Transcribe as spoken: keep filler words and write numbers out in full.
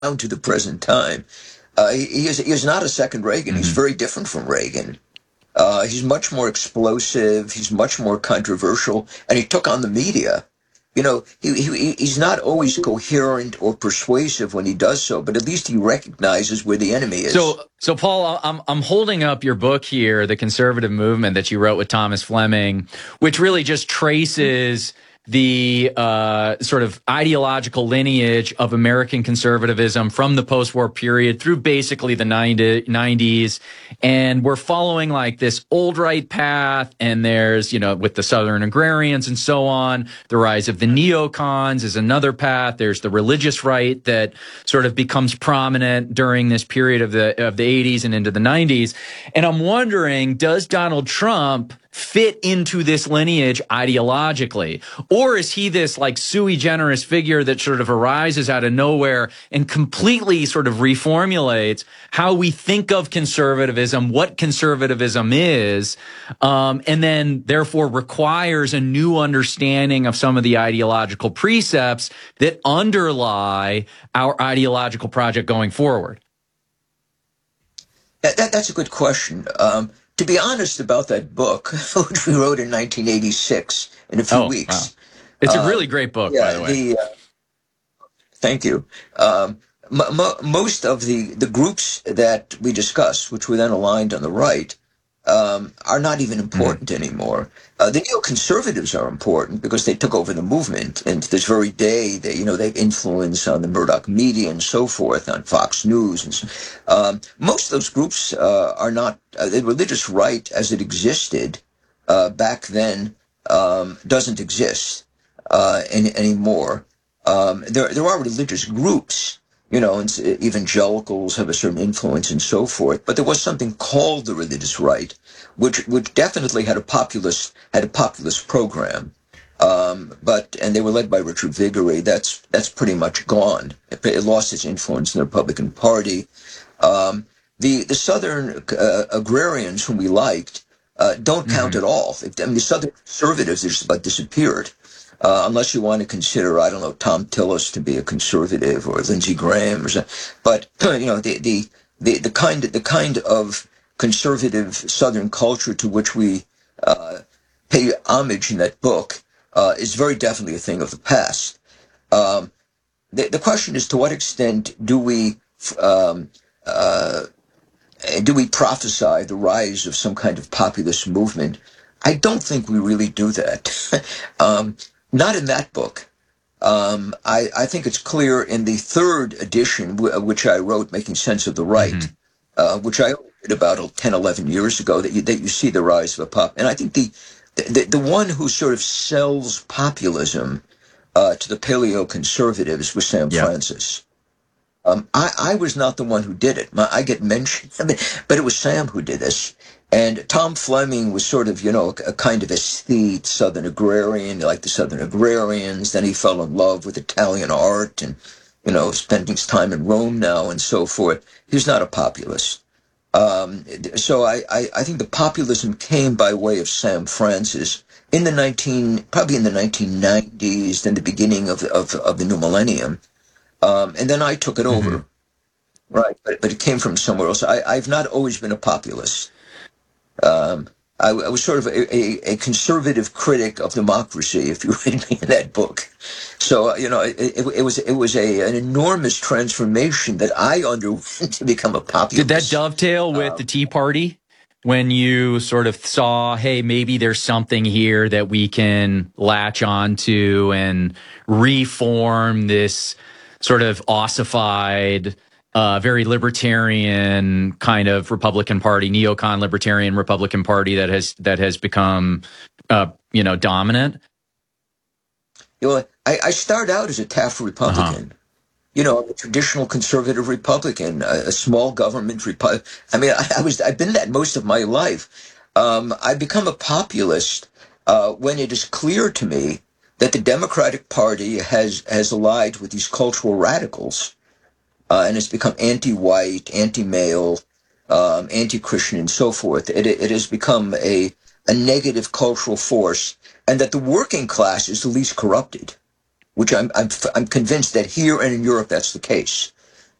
down to the present time, uh, he, he, is, he is not a second Reagan. Mm-hmm. He's very different from Reagan. Uh, he's much more explosive. He's much more controversial, and he took on the media. You know, he, he he's not always coherent or persuasive when he does so, but at least he recognizes where the enemy is. So, so Paul, I'm I'm holding up your book here, The Conservative Movement, that you wrote with Thomas Fleming, which really just traces the uh, sort of ideological lineage of American conservatism from the post-war period through basically the nineties. And we're following like this old right path. And there's, you know, with the Southern agrarians and so on, the rise of the neocons is another path. There's the religious right that sort of becomes prominent during this period of the, of the eighties and into the nineties. And I'm wondering, does Donald Trump fit into this lineage ideologically? Or is he this like sui generis figure that sort of arises out of nowhere and completely sort of reformulates how we think of conservatism, what conservatism is, um, and then therefore requires a new understanding of some of the ideological precepts that underlie our ideological project going forward? That, that, that's a good question. Um, To be honest about that book, which we wrote in nineteen eighty-six, in a few oh, weeks. Wow. It's a um, really great book, yeah, by the way. The, uh, thank you. Um, m- m- most of the, the groups that we discussed, which were then aligned on the right, um, are not even important mm-hmm. anymore. Uh, the neoconservatives are important because they took over the movement, and to this very day, they, you know, they've influence on the Murdoch media and so forth, on Fox News. And um, most of those groups uh, are not uh, the religious right as it existed uh, back then um, doesn't exist uh, any, anymore. Um, there, there are religious groups. You know, and evangelicals have a certain influence and so forth, but there was something called the religious right, which which definitely had a populist had a populist program, um, but and they were led by Richard Viguerie. That's that's pretty much gone. It, it lost its influence in the Republican Party. Um, the the Southern uh, agrarians whom we liked uh, don't count mm-hmm. at all. I mean, the Southern conservatives just about disappeared. Uh, unless you want to consider, I don't know, Tom Tillis to be a conservative or Lindsey Graham or something. But, you know, the, the, the, the kind the kind of conservative Southern culture to which we uh, pay homage in that book uh, is very definitely a thing of the past. Um, the, the question is, to what extent do we um, uh, do we prophesy the rise of some kind of populist movement? I don't think we really do that. um, Not in that book. Um, I, I think it's clear in the third edition, w- which I wrote, Making Sense of the Right, mm-hmm. uh, which I did about ten, eleven years ago, that you, that you see the rise of a pop. And I think the, the, the one who sort of sells populism uh, to the paleo-conservatives was Sam yeah. Francis. Um, I, I was not the one who did it. My, I get mentioned, I mean, but it was Sam who did this. And Tom Fleming was sort of, you know, a, a kind of aesthete, Southern agrarian, like the Southern agrarians. Then he fell in love with Italian art and, you know, spending his time in Rome now and so forth. He's not a populist. Um, so I, I, I think the populism came by way of Sam Francis in the nineteen, probably in the nineteen nineties, then the beginning of, of, of the new millennium. Um, and then I took it over. Mm-hmm. Right. But, but it came from somewhere else. I, I've not always been a populist. Um, I, I was sort of a, a, a conservative critic of democracy, if you read me in that book. So, uh, you know, it, it, it was it was a an enormous transformation that I underwent to become a populist. Did that dovetail with um, the Tea Party when you sort of saw, hey, maybe there's something here that we can latch onto and reform this sort of ossified, Uh, very libertarian kind of Republican Party, neocon libertarian Republican Party that has that has become, uh, you know, dominant? You know, I, I started out as a Taft Republican. Uh-huh. You know, a traditional conservative Republican, a, a small government Republican. I mean, I, I was I've been that most of my life. Um, I become a populist uh, when it is clear to me that the Democratic Party has has allied with these cultural radicals. Uh, and it's become anti-white, anti-male, um, anti-Christian, and so forth. It, it has become a, a negative cultural force, and that the working class is the least corrupted, which I'm, I'm, I'm convinced that here and in Europe that's the case.